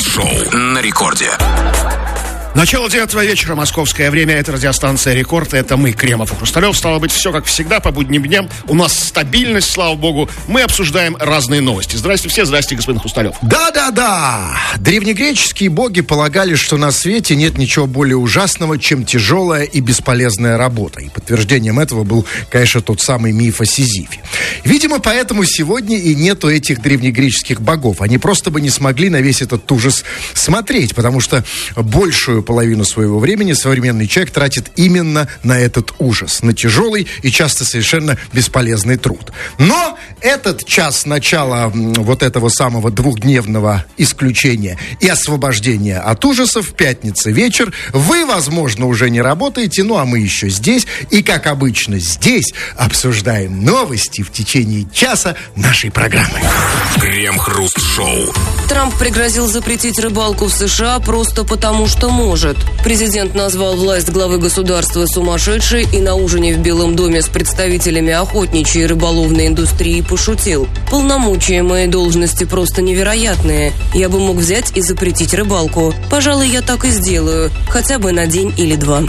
Крем-хруст-шоу на рекорде. Начало 9 вечера, московское время, это радиостанция «Рекорд», это мы, Кремов и Хрусталев. Стало быть, все как всегда, по будним дням. У нас стабильность, слава богу. Мы обсуждаем разные новости. Здрасте все, здрасте, господин Хрусталев. Да-да-да! Древнегреческие боги полагали, что на свете нет ничего более ужасного, чем тяжелая и бесполезная работа. И подтверждением этого был, конечно, тот самый миф о Сизифе. Видимо, поэтому сегодня и нету этих древнегреческих богов. Они просто бы не смогли на весь этот ужас смотреть, потому что большую половину своего времени современный человек тратит именно на этот ужас, на тяжелый и часто совершенно бесполезный труд. Но этот час начала вот этого самого двухдневного исключения и освобождения от ужасов, пятница вечер, вы, возможно, уже не работаете, ну а мы еще здесь, и, как обычно, здесь обсуждаем новости в течение часа нашей программы. Крем-хруст-шоу. Трамп пригрозил запретить рыбалку в США просто потому, что может. Президент назвал власть главы государства сумасшедшей и на ужине в Белом доме с представителями охотничьей и рыболовной индустрии пошутил. Полномочия моей должности просто невероятные. Я бы мог взять и запретить рыбалку. Пожалуй, я так и сделаю. Хотя бы на день или два.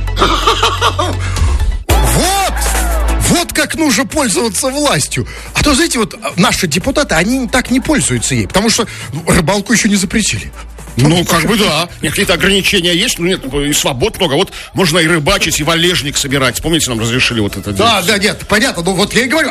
Вот как нужно пользоваться властью. А то, знаете, вот наши депутаты, они так не пользуются ей, потому что рыбалку еще не запретили. Ну, как бы да. Какие-то ограничения есть, но нет, и свобод много. Вот можно и рыбачить, и валежник собирать. Помните, нам разрешили вот это делать? Да, нет, понятно. Ну, вот я и говорю.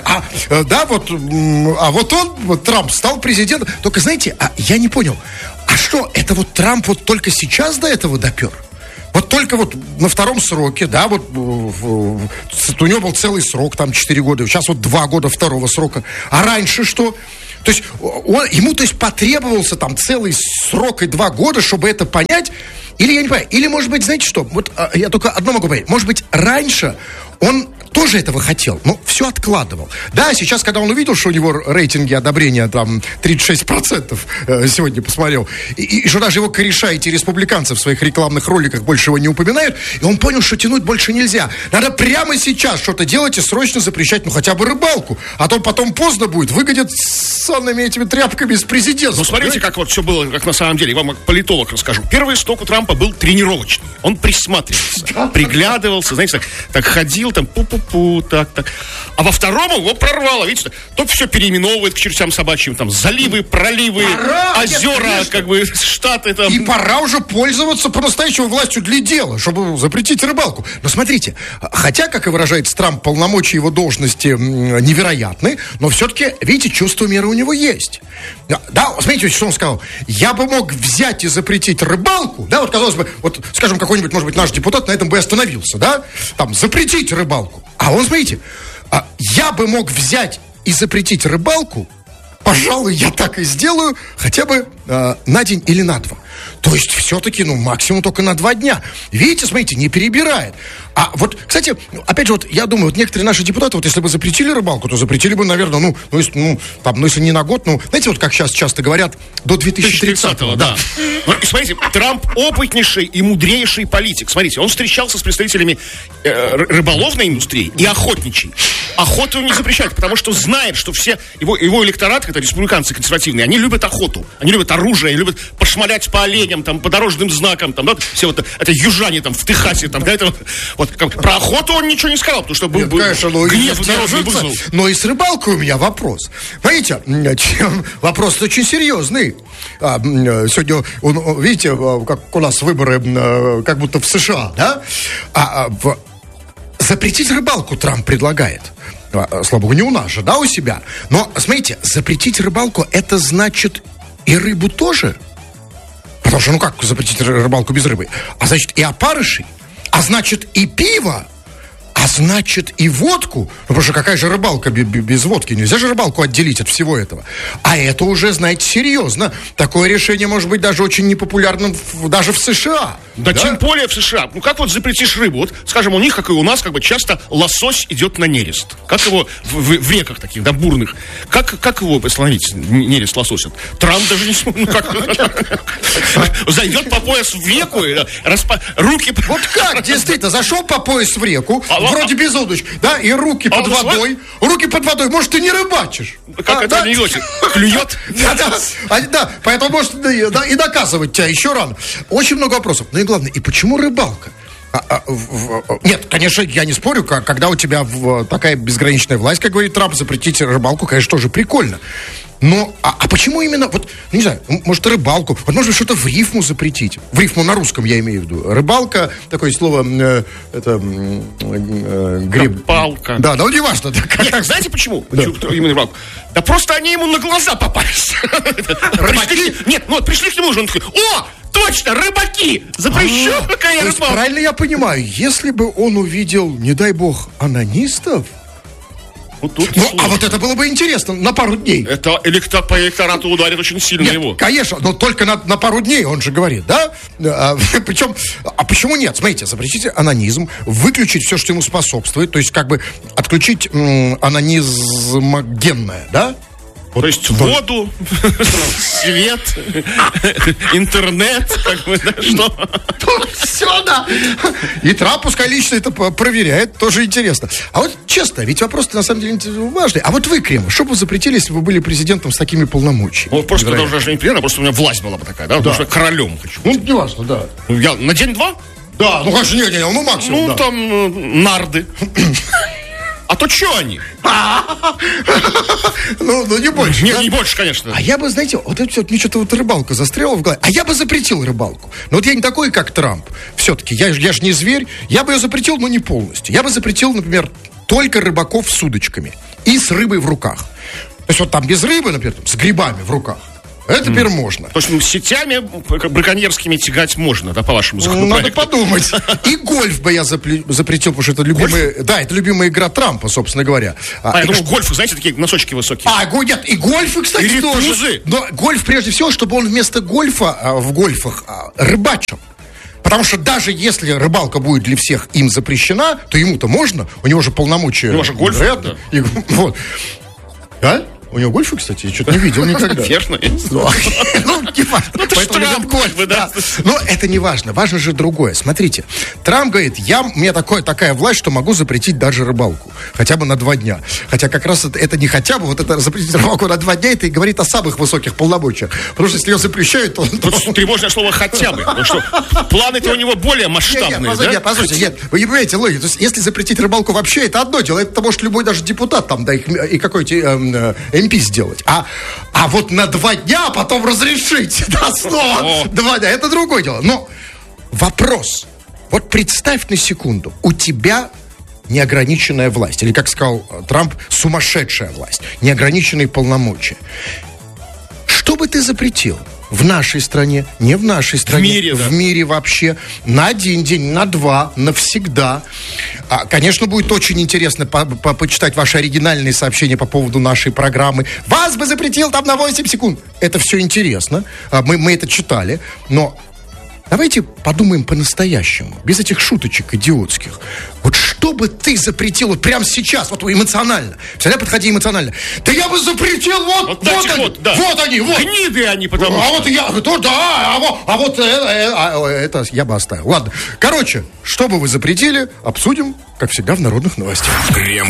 Вот Трамп стал президентом. Только, знаете, я не понял. А что, это вот Трамп вот только сейчас до этого допер? Вот только вот на втором сроке, да, вот у него был целый срок, там 4 года. Сейчас вот 2 года второго срока. А раньше что? То есть ему, то есть, потребовался там целый срок и 2 года, чтобы это понять. Или, я не понимаю, или, может быть, знаете что? Вот я только одно могу понять. Может быть, раньше он тоже этого хотел, но все откладывал. Да, сейчас, когда он увидел, что у него рейтинги одобрения там 36%, сегодня посмотрел, и что даже его кореша, эти республиканцы в своих рекламных роликах больше его не упоминают, и он понял, что тянуть больше нельзя. Надо прямо сейчас что-то делать и срочно запрещать, ну, хотя бы рыбалку. А то потом поздно будет, выгонят с сонными этими тряпками из президентства. Ну, смотрите, как вот все было, как на самом деле. Я вам как политолог расскажу. Первый сток у Трампа был тренировочный. Он присматривался, приглядывался, знаете, так ходил, там, пу-пу-пу, так. А во втором его прорвало, видите, то все переименовывает к чертям собачьим, там, заливы, проливы, озера, как бы, штаты там. И пора уже пользоваться по-настоящему властью для дела, чтобы запретить рыбалку. Но смотрите, хотя, как и выражается Трамп, полномочия его должности невероятны, но все-таки, видите, чувство меры у него есть. Да, смотрите, что он сказал. Я бы мог взять и запретить рыбалку, да, вот, казалось бы, вот, скажем, какой-нибудь, может быть, наш депутат на этом бы остановился, да, там, запретить рыбалку. А он, смотрите, я бы мог взять и запретить рыбалку, пожалуй, я так и сделаю, хотя бы на день или на 2. То есть, все-таки, максимум только на 2 дня. Видите, смотрите, не перебирает. А вот, кстати, опять же, вот я думаю, вот некоторые наши депутаты, вот если бы запретили рыбалку, то запретили бы, наверное, если не на год, знаете, вот как сейчас часто говорят, до 2030-го. Да. Ну, смотрите, Трамп опытнейший и мудрейший политик. Смотрите, он встречался с представителями рыболовной индустрии и охотничьей. Охоту он не запрещает, потому что знает, что все его электорат, это республиканцы консервативные, они любят охоту, они любят оружие, они любят пошмалять по оленям, там, по дорожным знакам, там, да, все вот это южане там в Техасе, там, да, это вот про охоту он ничего не сказал, потому что был конечно, гнев народный вызвал. Но и с рыбалкой у меня вопрос. Понимаете, вопрос очень серьезный. Сегодня, видите, как у нас выборы, как будто в США, да? Запретить рыбалку Трамп предлагает. Слава богу, не у нас же, да, у себя. Но, смотрите, запретить рыбалку, это значит и рыбу тоже. Потому что, как запретить рыбалку без рыбы? А значит, и опарышей, а значит, и пиво, а значит, и водку. Потому что какая же рыбалка без водки? Нельзя же рыбалку отделить от всего этого. А это уже, знаете, серьезно. Такое решение может быть даже очень непопулярным даже в США. Да, тем более в США. Как вот запретишь рыбу? Вот, скажем, у них, как и у нас, как бы часто лосось идет на нерест. Как его в реках таких, да, бурных. Как его остановить, нерест лососят? Трамп даже не сможет. Зайдет по пояс в реку, руки... Вот как, действительно, зашел по пояс в реку, вроде без удочки, да, и руки под водой. Руки под водой, может, ты не рыбачишь. Как это анекдоте? Клюет? Да, поэтому, может, и доказывать тебя еще рано. Очень много вопросов. Ну и главное, и почему рыбалка? Нет, конечно, я не спорю, когда у тебя такая безграничная власть, как говорит Трамп, запретить рыбалку, конечно, тоже прикольно. Но, а почему именно, вот, не знаю, может, рыбалку, вот, может, что-то в рифму запретить. В рифму на русском я имею в виду. Рыбалка, такое слово, Рыбалка. Да, ну, не важно. Нет, знаете почему? Да. Именно рыбалку? Да просто они ему на глаза попались. Рыбаки? Нет, ну вот пришли к нему уже, он такой, о, точно, рыбаки! Запрещу, какая рыбалка. Правильно я понимаю, если бы он увидел, не дай бог, анонистов, а вот это было бы интересно, на пару дней. Это по электорату ударит очень сильно. Нет, его. Конечно, но только на пару дней, он же говорит, да? Причем, почему нет? Смотрите, запретите анонизм, выключить все, что ему способствует, то есть как бы отключить анонизмогенное, да? Вот, то есть воду, свет, интернет, как бы, да, что? Все, да. И Трамп, пускай лично это проверяет, тоже интересно. А вот честно, ведь вопрос на самом деле важный. А вот вы, Кремов, что бы вы запретили, если бы вы были президентом с такими полномочиями? Ну, просто даже не президент, а просто у меня власть была бы такая, да? Потому что королем хочу. Ну, не важно, да. Я на день-два? Да, ну, конечно, не, ну, максимум, ну, там, нарды. А то что они? Ну, не больше. Не больше, конечно. А я бы, знаете, вот это все, мне что-то вот рыбалка застряла в голове. А я бы запретил рыбалку. Но вот я не такой, как Трамп. Все-таки, я же не зверь. Я бы ее запретил, но не полностью. Я бы запретил, например, только рыбаков с удочками и с рыбой в руках. То есть вот там без рыбы, например, с грибами в руках. Это теперь можно. То есть сетями браконьерскими тягать можно, да, по-вашему законопроекту? Надо подумать. И гольф бы я запретил, потому что это любимая... Да, это любимая игра Трампа, собственно говоря. Я думаю, гольфы, знаете, такие носочки высокие. Нет, и гольфы, кстати, тоже. Но гольф, прежде всего, чтобы он вместо гольфа в гольфах рыбачил. Потому что даже если рыбалка будет для всех им запрещена, то ему-то можно. У него же полномочия... У него же гольф, да. Вот. А? У него гольфы, кстати, я что-то не видел никогда. Верно. Ну, не важно. Ну, это же Трамп гольфы, да. Но это не важно. Важно же другое. Смотрите, Трамп говорит, у меня такая власть, что могу запретить даже рыбалку. Хотя бы на 2 дня. Хотя как раз это не хотя бы, вот это запретить рыбалку на 2 дня, это и говорит о самых высоких полномочиях. Потому что если ее запрещают, то... Тут тревожное слово «хотя бы». Потому что планы-то у него более масштабные, да? Нет, послушайте, вы не понимаете логику. То есть, если запретить рыбалку вообще, это одно дело. Это может любой даже депутат там, да, и какой-то МП сделать. А вот на 2 дня потом разрешить. Да, снова 2 дня. Это другое дело. Но вопрос. Вот представь на секунду. У тебя неограниченная власть. Или, как сказал Трамп, сумасшедшая власть. Неограниченные полномочия. Что бы ты запретил? В нашей стране, не в нашей стране, в мире вообще, на 1 день, на 2, навсегда. Конечно, будет очень интересно почитать ваши оригинальные сообщения по поводу нашей программы. Вас бы запретил там на 8 секунд. Это все интересно. Мы это читали. Но давайте подумаем по-настоящему, без этих шуточек идиотских. Вот что бы ты запретил вот прямо сейчас, вот эмоционально. Всегда подходи эмоционально. Да я бы запретил вот они. Гниды они, потому что... Это я бы оставил. Ладно. Короче, что бы вы запретили, обсудим, как всегда, в народных новостях. Крем